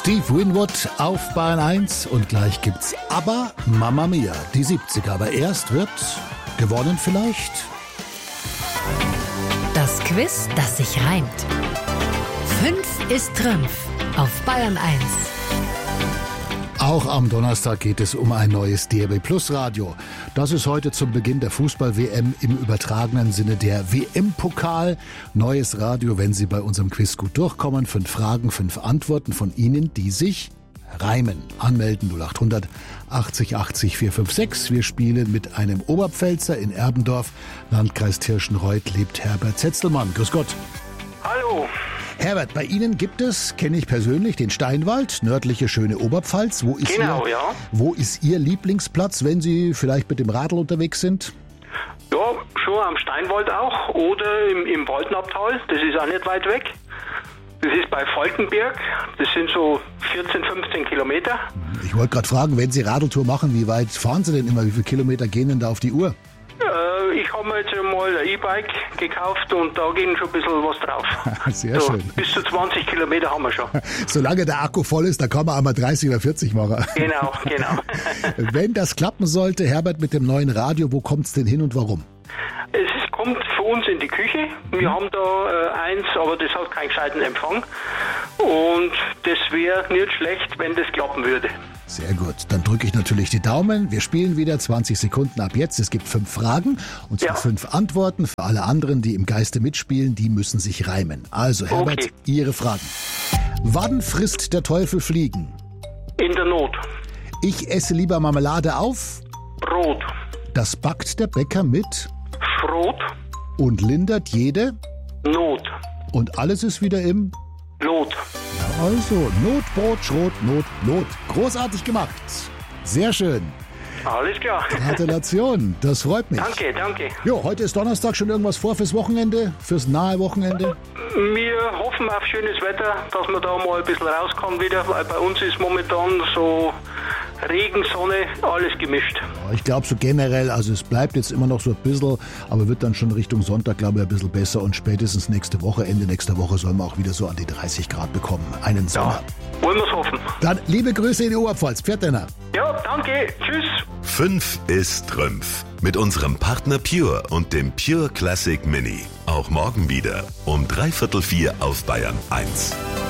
Steve Winwood auf Bayern 1 und gleich gibt's ABBA, Mamma Mia, die 70er. Aber erst wird gewonnen vielleicht? Das Quiz, das sich reimt. 5 ist Trümpf auf Bayern 1. Auch am Donnerstag geht es um ein neues DRB Plus Radio. Das ist heute zum Beginn der Fußball-WM im übertragenen Sinne der WM-Pokal. Neues Radio, wenn Sie bei unserem Quiz gut durchkommen. 5 Fragen, 5 Antworten von Ihnen, die sich reimen. Anmelden 0800 80 80 456. Wir spielen mit einem Oberpfälzer in Erbendorf. Landkreis Tirschenreuth lebt Herbert Zetzelmann. Grüß Gott. Hallo. Herbert, bei Ihnen gibt es, kenne ich persönlich, den Steinwald, nördliche schöne Oberpfalz. Wo ist Ihr Lieblingsplatz, wenn Sie vielleicht mit dem Radl unterwegs sind? Ja, schon am Steinwald auch oder im Waldnabtal, das ist auch nicht weit weg. Das ist bei Falkenberg, das sind so 14, 15 Kilometer. Ich wollte gerade fragen, wenn Sie Radltour machen, wie weit fahren Sie denn immer? Wie viele Kilometer gehen denn da auf die Uhr? Ich habe mir jetzt mal ein E-Bike gekauft und da gehen schon ein bisschen was drauf. Sehr schön. Bis zu 20 Kilometer haben wir schon. Solange der Akku voll ist, da kann man einmal 30 oder 40 machen. Genau. Wenn das klappen sollte, Herbert, mit dem neuen Radio, wo kommt's denn hin und warum? Es kommt für uns in die Küche. Wir haben da eins, aber das hat keinen gescheiten Empfang. Und das wäre nicht schlecht, wenn das klappen würde. Sehr gut, dann drücke ich natürlich die Daumen. Wir spielen wieder 20 Sekunden ab jetzt. Es gibt 5 Fragen und 5 Antworten. Für alle anderen, die im Geiste mitspielen, die müssen sich reimen. Also Herbert, Ihre Fragen. Wann frisst der Teufel Fliegen? In der Not. Ich esse lieber Marmelade auf Brot. Das backt der Bäcker mit Schrot. Und lindert jede Not. Und alles ist wieder im Lot. Ja, also, Notbrot, Schrot, Not. Großartig gemacht. Sehr schön. Alles klar. Gratulation, das freut mich. Danke. Jo, heute ist Donnerstag, schon irgendwas vor fürs Wochenende, fürs nahe Wochenende? Wir hoffen auf schönes Wetter, dass wir da mal ein bisschen rauskommen wieder, weil bei uns ist momentan so Regen, Sonne, alles gemischt. Ich glaube so generell, also es bleibt jetzt immer noch so ein bisschen, aber wird dann schon Richtung Sonntag, glaube ich, ein bisschen besser und spätestens Ende nächster Woche sollen wir auch wieder so an die 30 Grad bekommen. Einen Sommer. Ja, wollen wir es hoffen. Dann liebe Grüße in die Oberpfalz. Pfiat Denner. Ja, danke. Tschüss. 5 ist Trümpf. Mit unserem Partner Pure und dem Pure Classic Mini. Auch morgen wieder um 3/4 auf Bayern 1.